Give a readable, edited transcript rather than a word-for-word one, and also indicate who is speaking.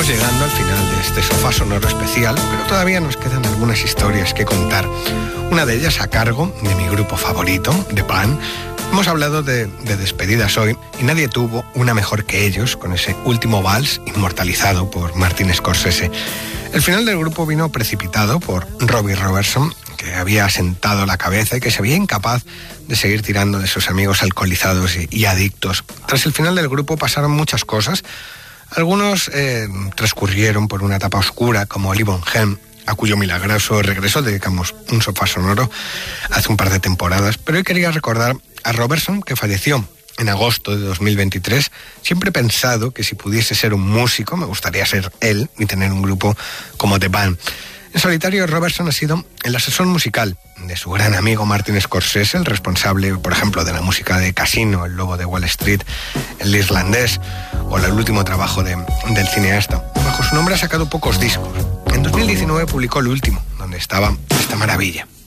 Speaker 1: llegando al final de este sofá sonoro especial, pero todavía nos quedan algunas historias que contar. Una de ellas a cargo de mi grupo favorito, The Band. Hemos hablado de despedidas hoy y nadie tuvo una mejor que ellos con ese último vals inmortalizado por Martin Scorsese. El final del grupo vino precipitado por Robbie Robertson, que había sentado la cabeza y que se veía incapaz de seguir tirando de sus amigos alcoholizados y adictos. Tras el final del grupo pasaron muchas cosas. Algunos transcurrieron por una etapa oscura, como Lee Bonhem, a cuyo milagroso regreso dedicamos un sofá sonoro hace un par de temporadas. Pero hoy quería recordar a Robertson, que falleció en agosto de 2023. Siempre he pensado que si pudiese ser un músico, me gustaría ser él y tener un grupo como The Band. En solitario, Robertson ha sido el asesor musical de su gran amigo Martin Scorsese, el responsable, por ejemplo, de la música de Casino, El Lobo de Wall Street, El Irlandés o el último trabajo del cineasta. Bajo su nombre ha sacado pocos discos. En 2019 publicó el último, donde estaba esta maravilla.